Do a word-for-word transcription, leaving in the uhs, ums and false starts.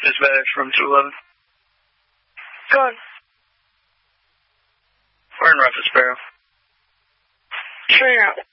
Dispatch from two eleven. Go on. We're in Rapid Sparrow. Turn out.